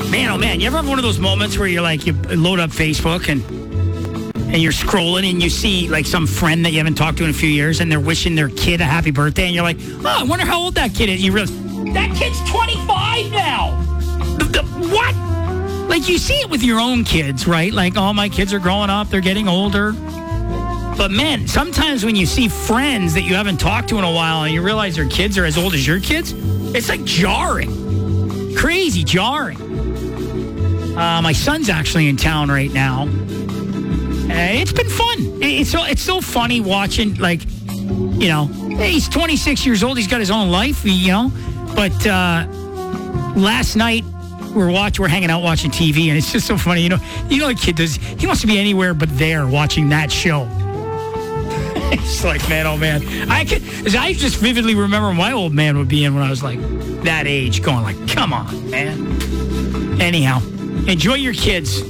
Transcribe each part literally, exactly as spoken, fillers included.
Man, oh man, you ever have one of those moments where you're like, you load up Facebook and and you're scrolling and you see like some friend that you haven't talked to in a few years and they're wishing their kid a happy birthday and you're like, oh, I wonder how old that kid is. You realize, that kid's twenty-five now. The, the, what? Like you see it with your own kids, right? Like, oh, my kids are growing up, they're getting older. But man, sometimes when you see friends that you haven't talked to in a while and you realize their kids are as old as your kids, it's like jarring. Crazy jarring. Uh, my son's actually in town right now. Uh, it's been fun. It's so it's so funny watching, like, you know, hey, he's twenty-six years old. He's got his own life, you know. But uh, last night we're watch we're hanging out watching T V, and it's just so funny. You know, you know, a kid does. He wants to be anywhere but there watching that show. It's like, man, oh man, I could. I just vividly remember my old man would be in when I was like that age, going like, come on, man. Anyhow, enjoy your kids,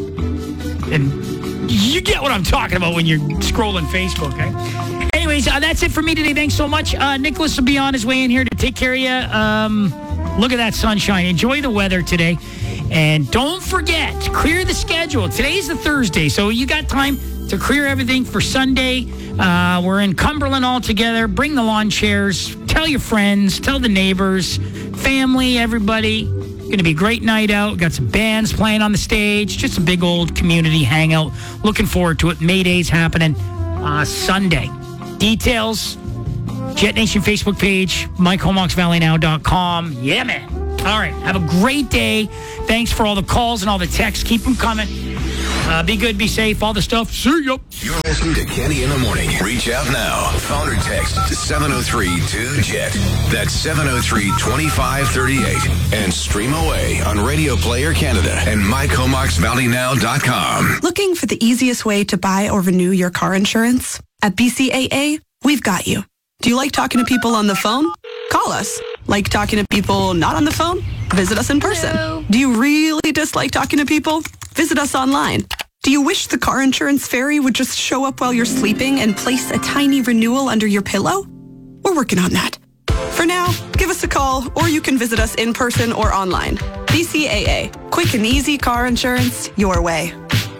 and you get what I'm talking about when you're scrolling Facebook, eh? Anyways, uh, that's it for me today. Thanks so much. Uh, Nicholas will be on his way in here to take care of you. Um, look at that sunshine. Enjoy the weather today. And don't forget, clear the schedule. Today's the Thursday, so you got time to clear everything for Sunday. Uh, we're in Cumberland all together. Bring the lawn chairs. Tell your friends. Tell the neighbors. Family, everybody. Going to be a great night out. Got some bands playing on the stage. Just a big old community hangout. Looking forward to it. May Day's happening uh, Sunday. Details, Jet Nation Facebook page, Mike Hallmarks Valley Now dot com. Yeah, man. All right. Have a great day. Thanks for all the calls and all the texts. Keep them coming. Uh, be good, be safe, all the stuff. See ya. You're listening to Kenny in the Morning. Reach out now. Phone or text to seven oh three two Jet. That's seven oh three, two five three eight. And stream away on Radio Player Canada and Mike Hallmarks Valley Now dot com. Looking for the easiest way to buy or renew your car insurance? At B C A A, we've got you. Do you like talking to people on the phone? Call us. Like talking to people not on the phone? Visit us in person. Hello. Do you really dislike talking to people? Visit us online. Do you wish the car insurance fairy would just show up while you're sleeping and place a tiny renewal under your pillow? We're working on that. For now, give us a call or you can visit us in person or online. B C A A. Quick and easy car insurance your way.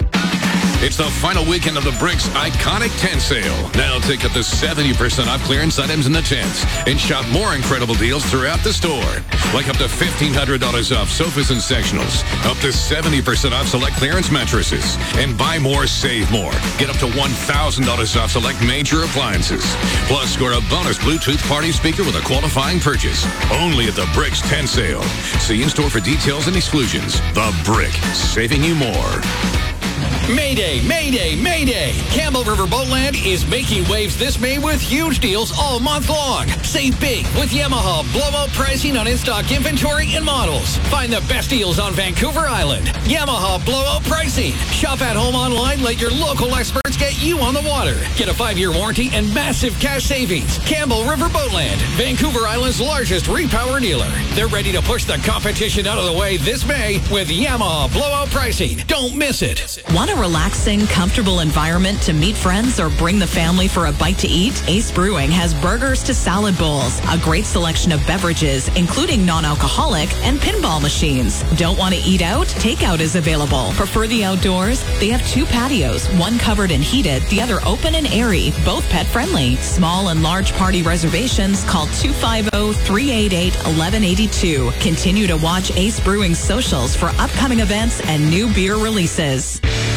It's the final weekend of the Bricks Iconic Tent Sale. Now take up to seventy percent off clearance items in the tents and shop more incredible deals throughout the store. Like up to fifteen hundred dollars off sofas and sectionals, up to seventy percent off select clearance mattresses, and buy more, save more. Get up to one thousand dollars off select major appliances. Plus, score a bonus Bluetooth party speaker with a qualifying purchase. Only at the Bricks Tent Sale. See in-store for details and exclusions. The Brick, saving you more. Mayday, Mayday, Mayday! Campbell River Boatland is making waves this May with huge deals all month long. Save big with Yamaha blowout pricing on in-stock inventory and models. Find the best deals on Vancouver Island. Yamaha blowout pricing. Shop at home online. Let your local experts get you on the water. Get a five-year warranty and massive cash savings. Campbell River Boatland, Vancouver Island's largest repower dealer. They're ready to push the competition out of the way this May with Yamaha blowout pricing. Don't miss it. Want a relaxing, comfortable environment to meet friends or bring the family for a bite to eat? Ace Brewing has burgers to salad bowls, a great selection of beverages, including non-alcoholic, and pinball machines. Don't want to eat out? Takeout is available. Prefer the outdoors? They have two patios, one covered and heated, the other open and airy, both pet-friendly. Small and large party reservations, call two five zero, three eight eight, one one eight two. Continue to watch Ace Brewing's socials for upcoming events and new beer releases.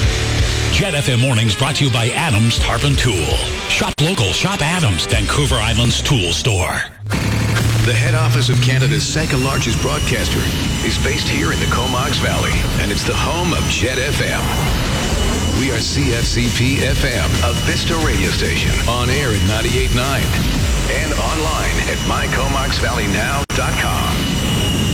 Jet F M Mornings brought to you by Adams Tarpon Tool. Shop local. Shop Adams, Vancouver Island's tool store. The head office of Canada's second largest broadcaster is based here in the Comox Valley, and it's the home of Jet F M. We are C F C P F M, a Vista radio station, on air at ninety-eight point nine and online at my comox valley now dot com.